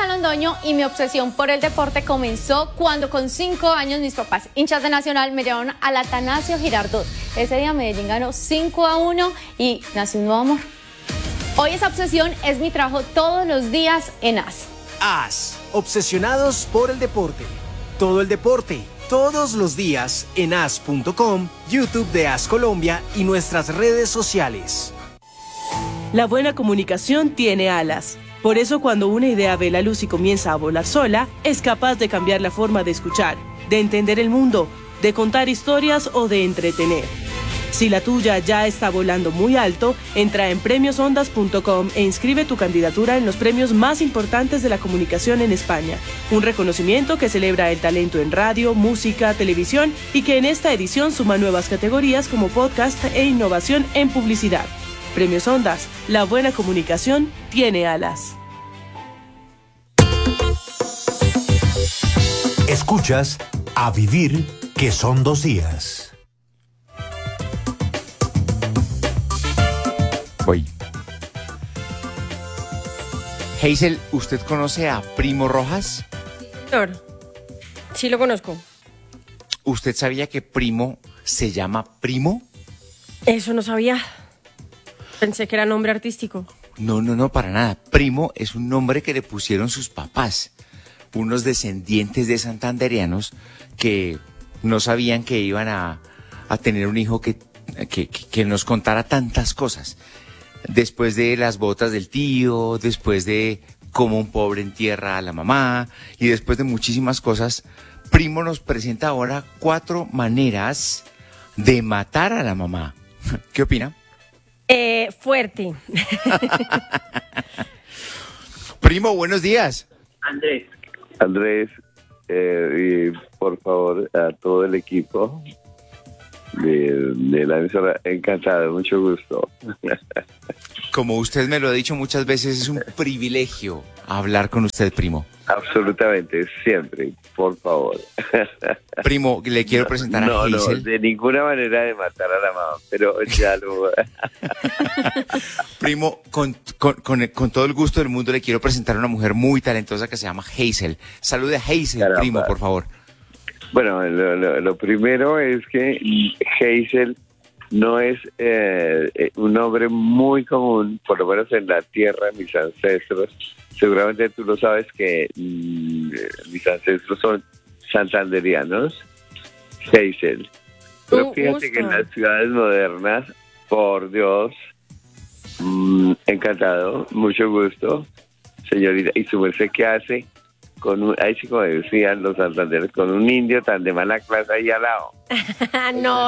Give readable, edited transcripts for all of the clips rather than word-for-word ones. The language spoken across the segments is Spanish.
Vanessa Londoño y mi obsesión por el deporte comenzó cuando con 5 años mis papás, hinchas de Nacional, me llevaron al Atanasio Girardot. Ese día Medellín ganó 5-1 y nació un nuevo amor. Hoy esa obsesión es mi trabajo todos los días en AS. AS, obsesionados por el deporte. Todo el deporte, todos los días en as.com, YouTube de AS Colombia y nuestras redes sociales. La buena comunicación tiene alas. Por eso cuando una idea ve la luz y comienza a volar sola, es capaz de cambiar la forma de escuchar, de entender el mundo, de contar historias o de entretener. Si la tuya ya está volando muy alto, entra en premiosondas.com e inscribe tu candidatura en los premios más importantes de la comunicación en España. Un reconocimiento que celebra el talento en radio, música, televisión y que en esta edición suma nuevas categorías como podcast e innovación en publicidad. Premios Ondas, la buena comunicación tiene alas. Escuchas A Vivir, que son 2 días. Voy. Hazel, ¿usted conoce a Primo Rojas? Señor, sí lo conozco. ¿Usted sabía que Primo se llama Primo? Eso no sabía. Pensé que era nombre artístico. No, para nada. Primo es un nombre que le pusieron sus papás, unos descendientes de santandereanos que no sabían que iban a tener un hijo que nos contara tantas cosas. Después de las botas del tío, después de cómo un pobre entierra a la mamá y después de muchísimas cosas, Primo nos presenta ahora 4 maneras de matar a la mamá. ¿Qué opina? Fuerte. Primo, buenos días. Andrés, y por favor a todo el equipo de la emisora, encantado, mucho gusto. Como usted me lo ha dicho muchas veces, es un privilegio hablar con usted, Primo. Absolutamente, siempre, por favor. Primo, le quiero presentar a Hazel. No, de ninguna manera de matar a la mamá, pero ya lo... Primo, con todo el gusto del mundo le quiero presentar a una mujer muy talentosa que se llama Hazel. Salude a Hazel, caramba. Primo, por favor. Bueno, lo primero es que Hazel no es un nombre muy común, por lo menos en la tierra de mis ancestros. Seguramente tú lo sabes que mis ancestros son santanderianos, Hazel. Pero fíjate que en las ciudades modernas, por Dios, encantado, mucho gusto, señorita. ¿Y su merced qué hace? Ahí sí, como decían los santandereanos, con un indio tan de mala clase ahí al lado. No.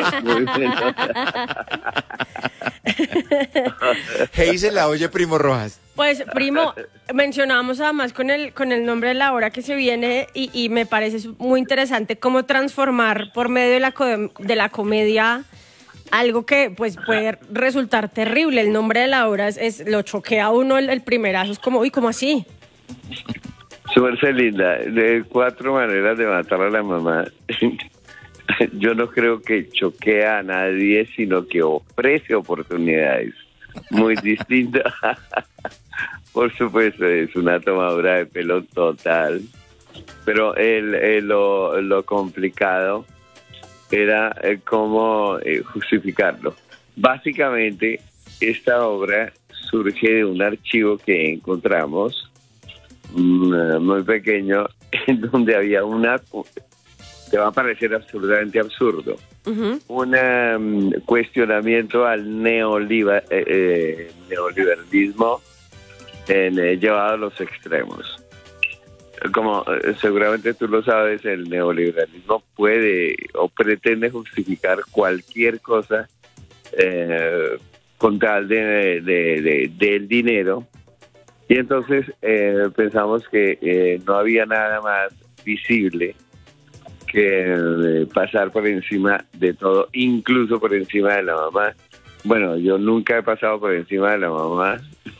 Hazel la oye, Primo Rojas. Pues, Primo, mencionábamos además con el nombre de la hora que se viene y me parece muy interesante cómo transformar por medio de la comedia algo que pues puede resultar terrible. El nombre de la hora lo choquea a uno el primerazo, es como, uy, ¿cómo así? Su merced linda, de 4 maneras de matar a la mamá. Yo no creo que choquee a nadie, sino que ofrece oportunidades muy distintas. Por supuesto, es una tomadura de pelo total. Pero lo complicado era cómo justificarlo. Básicamente, esta obra surge de un archivo que encontramos muy pequeño, en donde había te va a parecer absolutamente absurdo, un cuestionamiento al neoliberalismo llevado a los extremos. Como seguramente tú lo sabes, el neoliberalismo puede o pretende justificar cualquier cosa con tal del dinero. Y entonces pensamos que no había nada más visible que pasar por encima de todo, incluso por encima de la mamá. Bueno, yo nunca he pasado por encima de la mamá,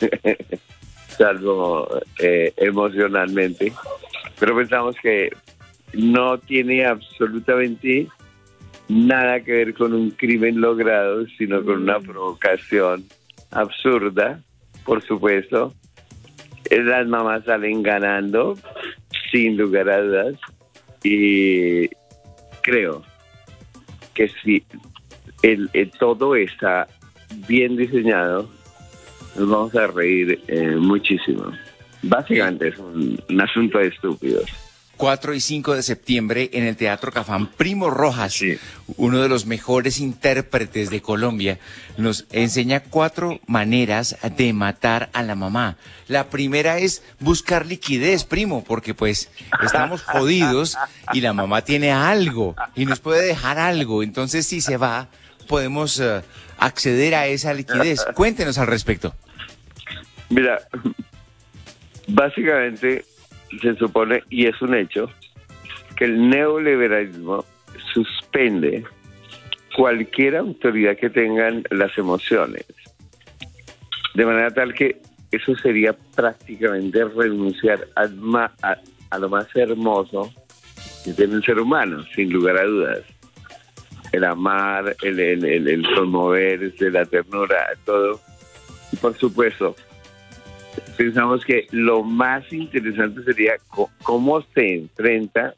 salvo emocionalmente, pero pensamos que no tiene absolutamente nada que ver con un crimen logrado, sino con una provocación absurda, por supuesto, Las mamás salen ganando, sin lugar a dudas, y creo que si todo está bien diseñado, nos vamos a reír muchísimo. Básicamente es un asunto de estúpidos. 4 y 5 de septiembre en el Teatro Cafam, Primo Rojas, Sí. uno de los mejores intérpretes de Colombia, nos enseña 4 maneras de matar a la mamá. La primera es buscar liquidez, primo, porque pues estamos jodidos y la mamá tiene algo y nos puede dejar algo. Entonces, si se va, podemos acceder a esa liquidez. Cuéntenos al respecto. Mira, básicamente se supone, y es un hecho, que el neoliberalismo suspende cualquier autoridad que tengan las emociones. De manera tal que eso sería prácticamente renunciar a lo más hermoso que tiene el ser humano, sin lugar a dudas. El amar, el conmoverse, la ternura, todo. Y por supuesto, pensamos que lo más interesante sería cómo se enfrenta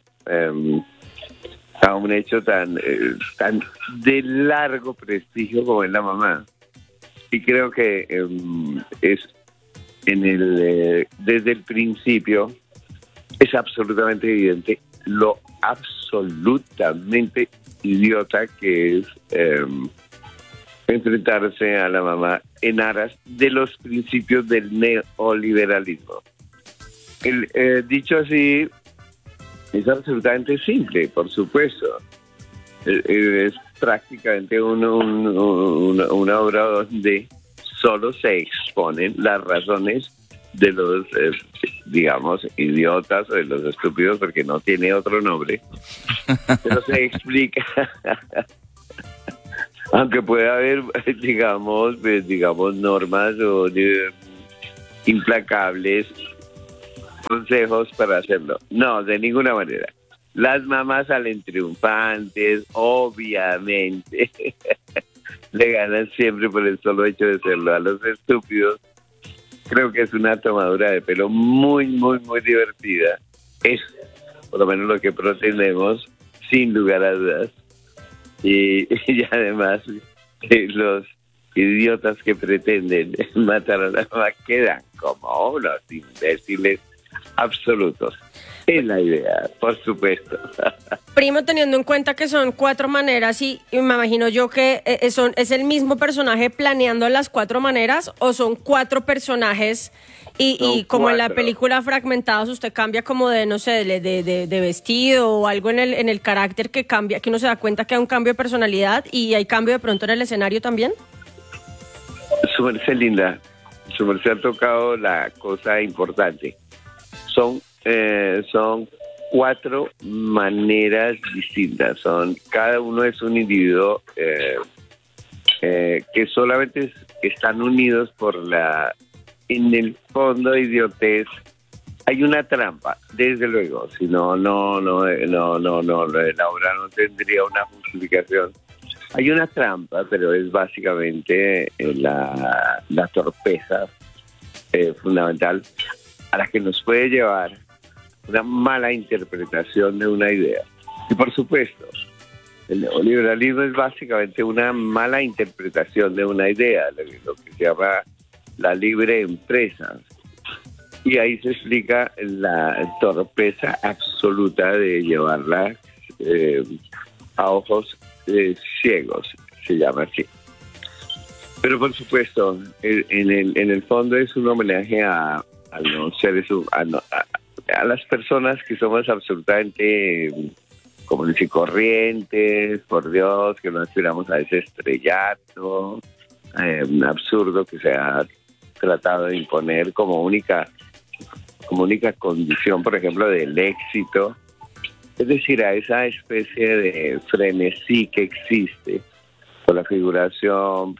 a un hecho tan de largo prestigio como es la mamá. Y creo que es desde el principio es absolutamente evidente lo absolutamente idiota que es enfrentarse a la mamá en aras de los principios del neoliberalismo. Dicho así, es absolutamente simple, por supuesto. Es prácticamente una obra donde solo se exponen las razones de los, digamos, idiotas o de los estúpidos, porque no tiene otro nombre, pero se explica... Aunque pueda haber, digamos, normas o implacables consejos para hacerlo. No, de ninguna manera. Las mamás salen triunfantes, obviamente. Le ganan siempre por el solo hecho de serlo. A los estúpidos, creo que es una tomadura de pelo muy, muy, muy divertida. Es, por lo menos, lo que pretendemos, sin lugar a dudas. Y además los idiotas que pretenden matar a la mamá quedan como unos imbéciles absolutos. Es la idea, por supuesto. Primo, teniendo en cuenta que son 4 maneras y me imagino yo que ¿es el mismo personaje planeando las 4 maneras o son 4 personajes y como en la película Fragmentados usted cambia como de, no sé, de vestido o algo en el carácter que cambia, que uno se da cuenta que hay un cambio de personalidad y hay cambio de pronto en el escenario también? Su merced linda, su merced ha tocado la cosa importante. Son 4 maneras distintas. Cada uno es un individuo que solamente están unidos por en el fondo idiotez. Hay una trampa, desde luego. Si no, la obra no tendría una justificación. Hay una trampa, pero es básicamente la torpeza fundamental a la que nos puede llevar una mala interpretación de una idea. Y por supuesto, el neoliberalismo es básicamente una mala interpretación de una idea, lo que se llama la libre empresa. Y ahí se explica la torpeza absoluta de llevarla a ojos ciegos, se llama así. Pero por supuesto, en el fondo es un homenaje a los seres humanos, a las personas que somos absolutamente comunes y corrientes, por Dios, que no aspiramos a ese estrellato absurdo que se ha tratado de imponer como única condición, por ejemplo, del éxito. Es decir, a esa especie de frenesí que existe por la figuración,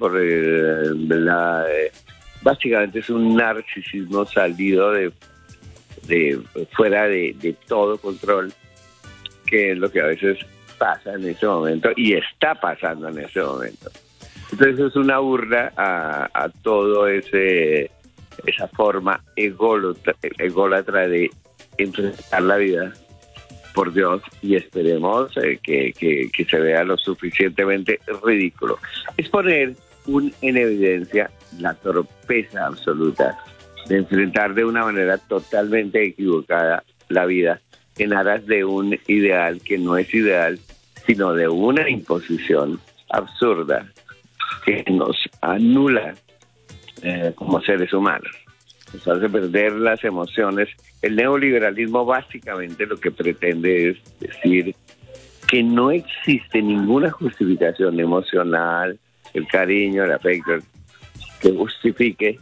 básicamente es un narcisismo salido de fuera de todo control, que es lo que a veces pasa en ese momento y está pasando en ese momento. Entonces es una burla a todo ese esa forma ególatra de enfrentar la vida, por Dios, y esperemos que se vea lo suficientemente ridículo. Es poner en evidencia la torpeza absoluta de enfrentar de una manera totalmente equivocada la vida en aras de un ideal que no es ideal, sino de una imposición absurda que nos anula como seres humanos. Nos hace perder las emociones. El neoliberalismo básicamente lo que pretende es decir que no existe ninguna justificación emocional, el cariño, el afecto, que justifique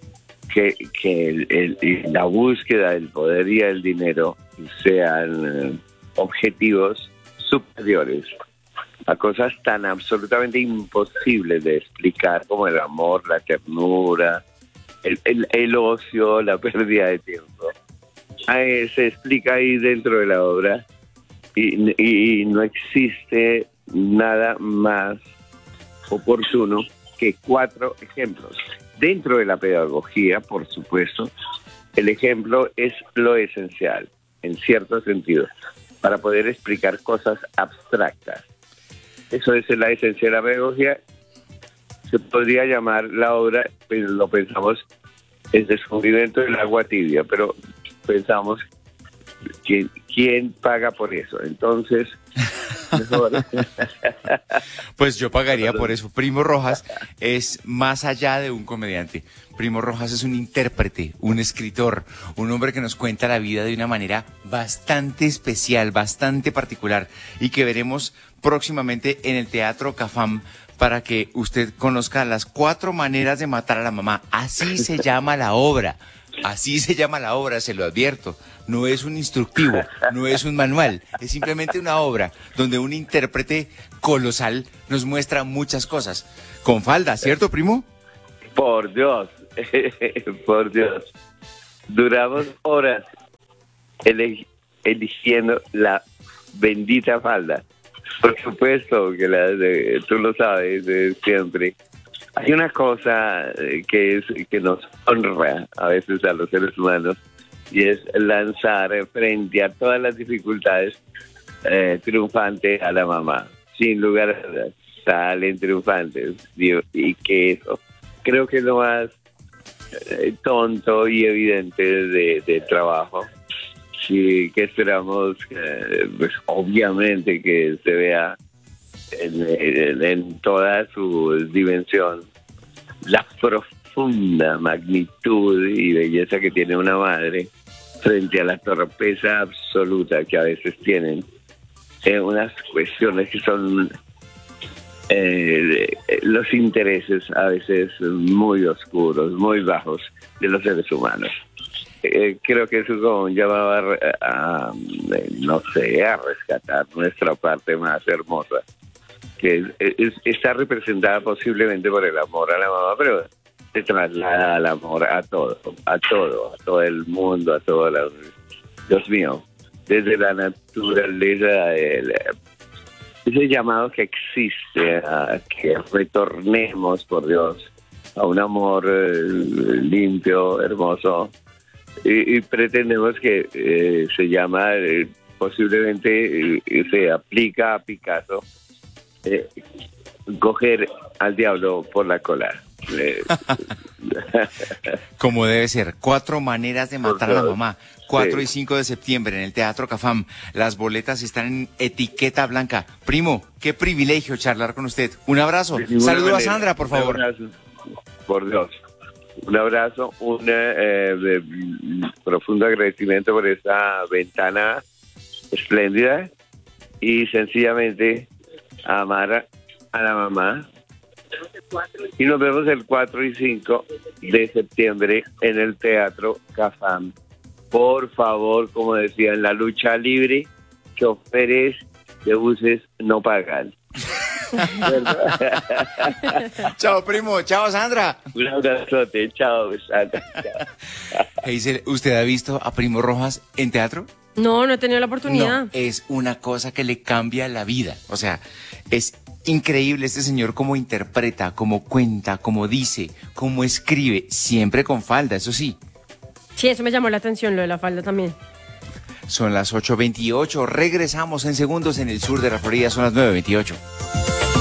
que la búsqueda del poder y del dinero sean objetivos superiores a cosas tan absolutamente imposibles de explicar como el amor, la ternura, el ocio, la pérdida de tiempo. Se explica ahí dentro de la obra y no existe nada más oportuno que 4 ejemplos. Dentro de la pedagogía, por supuesto, el ejemplo es lo esencial, en cierto sentido, para poder explicar cosas abstractas. Eso es la esencia de la pedagogía. Se podría llamar la obra, pero lo pensamos, el descubrimiento del agua tibia, pero pensamos que ¿quién paga por eso? Entonces, mejor. Pues yo pagaría por eso. Primo Rojas es más allá de un comediante. Primo Rojas es un intérprete, un escritor, un hombre que nos cuenta la vida de una manera bastante especial, bastante particular, y que veremos próximamente en el Teatro Cafam para que usted conozca las 4 maneras de matar a la mamá. Así se llama la obra. Así se llama la obra, se lo advierto. No es un instructivo, no es un manual, es simplemente una obra donde un intérprete colosal nos muestra muchas cosas. Con falda, ¿cierto, primo? Por Dios, por Dios. Duramos horas eligiendo la bendita falda. Por supuesto que tú lo sabes siempre. Hay una cosa que nos honra a veces a los seres humanos, y es lanzar frente a todas las dificultades triunfante a la mamá. Sin lugar a dudas, salen triunfantes. Y que eso creo que es lo más tonto y evidente de trabajo. Sí, que esperamos, pues obviamente que se vea en toda su dimensión la profunda magnitud y belleza que tiene una madre frente a la torpeza absoluta que a veces tienen unas cuestiones que son los intereses a veces muy oscuros, muy bajos de los seres humanos. Creo que eso como llamaba a rescatar nuestra parte más hermosa, que está representada posiblemente por el amor a la mamá, pero se traslada al amor a todo el mundo, a todo Dios mío, desde la naturaleza, ese llamado que existe a que retornemos, por Dios, a un amor limpio, hermoso, y pretendemos que se llama, posiblemente se aplica a Picasso, coger al diablo por la cola. Como debe ser. 4 maneras de matar a la mamá. 4 y 5 de septiembre en el Teatro Cafam. Las boletas están en etiqueta blanca. Primo, qué privilegio charlar con usted. Un abrazo. Saludo a Sandra, por favor. Un abrazo. Por Dios. Un abrazo, un profundo agradecimiento por esta ventana espléndida y sencillamente amar a la mamá. Y nos vemos el 4 y 5 de septiembre en el Teatro Cafam. Por favor, como decía, en la lucha libre, choferes de buses no pagan. Chao, primo. Chao, Sandra. Un abrazote. Chao, Sandra. Chao. Hazel, ¿usted ha visto a Primo Rojas en teatro? No he tenido la oportunidad. No, es una cosa que le cambia la vida. O sea, es Increíble este señor cómo interpreta, cómo cuenta, cómo dice, cómo escribe, siempre con falda, eso sí. Sí, eso me llamó la atención, lo de la falda también. Son las 8:28, regresamos en segundos en el sur de la Florida, son las 9:28.